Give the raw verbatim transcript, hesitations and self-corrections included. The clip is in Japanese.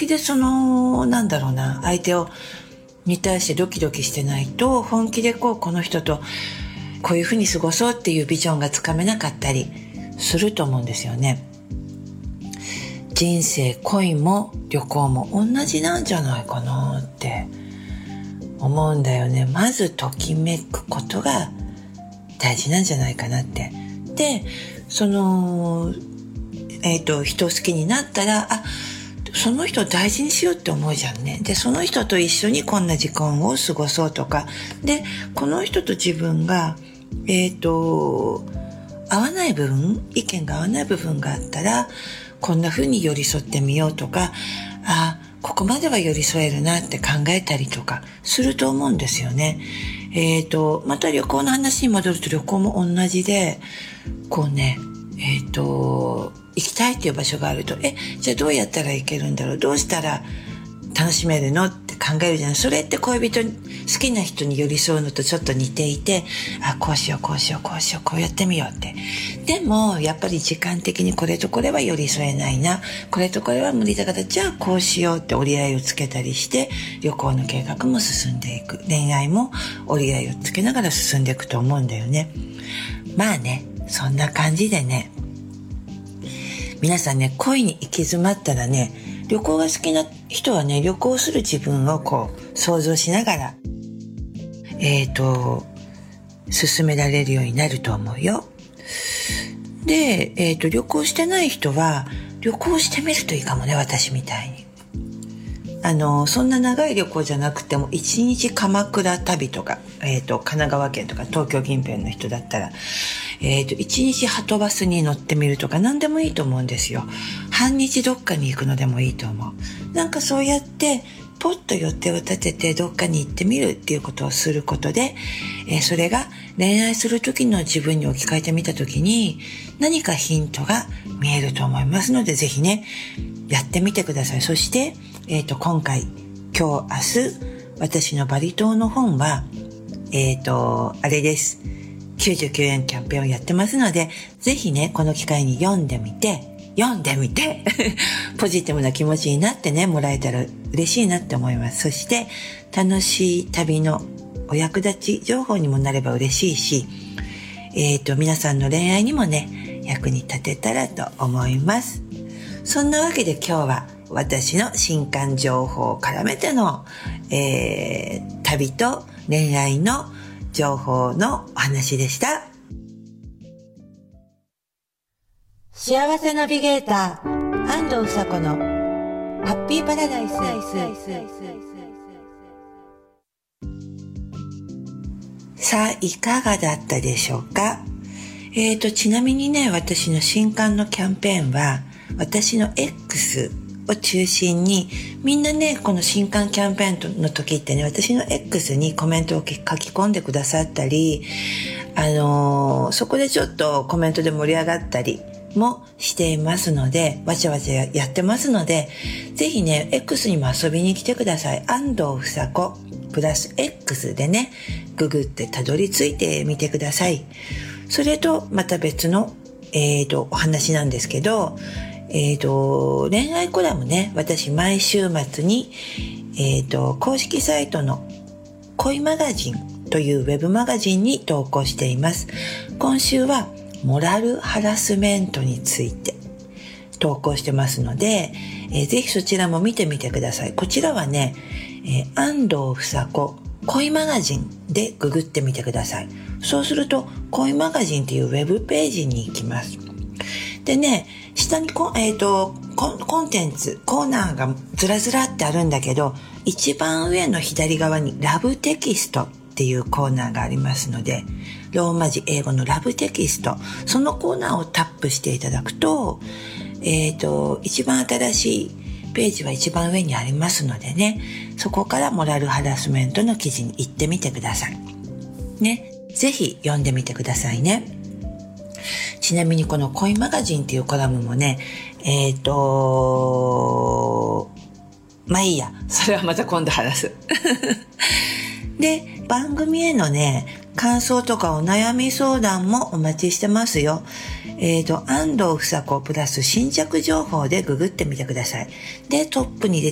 気でそのなんだろうな相手をに対してドキドキしてないと、本気でこうこの人とこういうふうに過ごそうっていうビジョンがつかめなかったりすると思うんですよね。人生、恋も旅行も同じなんじゃないかなって思うんだよね。まずときめくことが大事なんじゃないかなって。で、そのえっと人を好きになったら、あ、その人を大事にしようって思うじゃんね。で、その人と一緒にこんな時間を過ごそうとか、で、この人と自分がえっと合わない部分、意見が合わない部分があったら、こんな風に寄り添ってみようとか、あ、ここまでは寄り添えるなって考えたりとかすると思うんですよね。えっと、また旅行の話に戻ると、旅行も同じで、こうね、えっと、行きたいっていう場所があると、え、じゃあどうやったら行けるんだろう、どうしたら楽しめるのって考えるじゃない。それって恋人、好きな人に寄り添うのとちょっと似ていて、あ、こうしようこうしようこうしようこうやってみようって。でもやっぱり時間的にこれとこれは寄り添えないな、これとこれは無理だから、じゃあこうしようって折り合いをつけたりして、旅行の計画も進んでいく、恋愛も折り合いをつけながら進んでいくと思うんだよね。まあね、そんな感じでね、皆さんね、恋に行き詰まったらね、旅行が好きな人はね、旅行する自分をこう想像しながらえっと進められるようになると思うよ。で、えっと旅行してない人は旅行してみるといいかもね。私みたいにあのそんな長い旅行じゃなくても一日鎌倉旅とか、えっと神奈川県とか東京近辺の人だったら、えっと一日はとバスに乗ってみるとか、何でもいいと思うんですよ。半日どっかに行くのでもいいと思う。なんかそうやってポッと予定を立ててどっかに行ってみるっていうことをすることで、えー、それが恋愛する時の自分に置き換えてみた時に何かヒントが見えると思いますので、ぜひねやってみてください。そして、えー、と今回今日明日私のバリ島の本はえっ、とあれです、きゅうじゅうきゅうえんキャンペーンをやってますので、ぜひねこの機会に読んでみて読んでみてポジティブな気持ちになってねもらえたら嬉しいなって思います。そして楽しい旅のお役立ち情報にもなれば嬉しいし、えっと皆さんの恋愛にもね役に立てたらと思います。そんなわけで今日は私の新刊情報を絡めての、えー、旅と恋愛の情報のお話でした。幸せナビゲーター安藤房子のハッピーパラダイス。さあいかがだったでしょうか。えーとちなみにね、私の新刊のキャンペーンは私の X を中心に、みんなねこの新刊キャンペーンの時ってね、私の X にコメントを書き込んでくださったり、あのー、そこでちょっとコメントで盛り上がったりもしていますので、わちゃわちゃやってますので、ぜひね X にも遊びに来てください。安藤房子プラス X でねググってたどり着いてみてください。それとまた別の、えーと、お話なんですけど、えーと、恋愛コラムね、私毎週末に、えーと、公式サイトの恋マガジンというウェブマガジンに投稿しています。今週はモラルハラスメントについて投稿してますので、えー、ぜひそちらも見てみてください。こちらはね、えー、安藤房子恋マガジンでググってみてください。そうすると恋マガジンっていうウェブページに行きます。でね、下にコ,、えー、と コ, コンテンツコーナーがずらずらってあるんだけど、一番上の左側にラブテキストっていうコーナーがありますので、ローマ字英語のラブテキスト、そのコーナーをタップしていただくと、えー、と一番新しいページは一番上にありますのでね、そこからモラルハラスメントの記事に行ってみてくださいね。ぜひ読んでみてくださいね。ちなみにこの恋マガジンっていうコラムもね、えっとまあいいや、それはまた今度話すで、番組へのね感想とかお悩み相談もお待ちしてますよ。えっと安藤房子プラス新着情報でググってみてください。で、トップに出